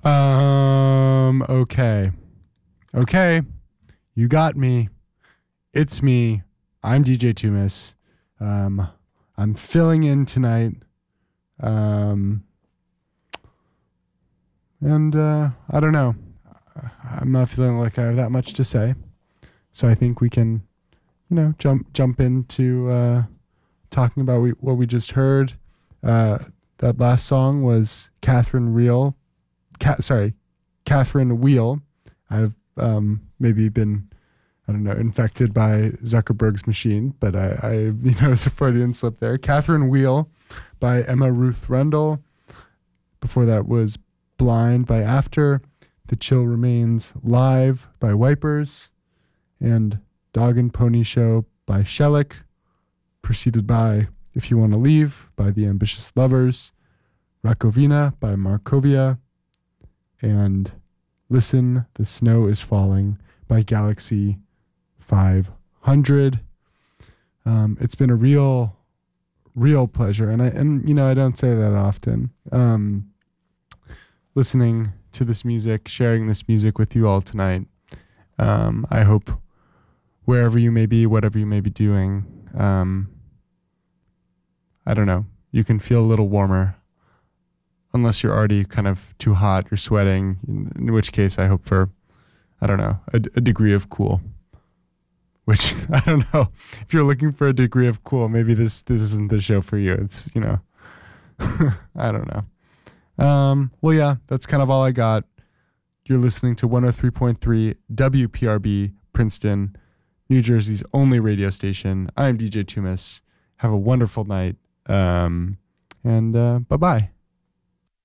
Okay. Okay. You got me. It's me. I'm DJ Tumis. Um, I'm filling in tonight. Um, and I don't know. I'm not feeling like I have that much to say. So I think we can, jump into talking about what we just heard. Uh, that last song was Catherine Wheel. I've maybe been, I don't know, infected by Zuckerberg's machine, but it's a Freudian slip there. Catherine Wheel by Emma Ruth Rundle. Before that was Blind by After. The Chill Remains Live by Wipers. And Dog and Pony Show by Shellac. Preceded by If You Want to Leave by The Ambitious Lovers. Rakovina by Markovia. And Listen, the Snow is Falling by Galaxy 500. It's been a real pleasure, and I don't say that often. Listening to this music, sharing this music with you all tonight. I hope wherever you may be, whatever you may be doing, I don't know, you can feel a little warmer. Unless you're already kind of too hot, you're sweating, in which case I hope for, I don't know, a degree of cool. Which, I don't know, if you're looking for a degree of cool, maybe this isn't the show for you. It's, I don't know. Well, yeah, that's kind of all I got. You're listening to 103.3 WPRB Princeton, New Jersey's only radio station. I'm DJ Tumis. Have a wonderful night. And bye-bye.